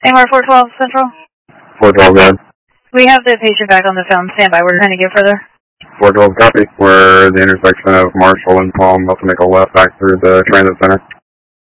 AMR 412 Central. 412, go ahead. We have the patient back on the phone. Stand by. We're trying to get further. 412, copy. We're at the intersection of Marshall and Palm, about to make a left back through the transit center.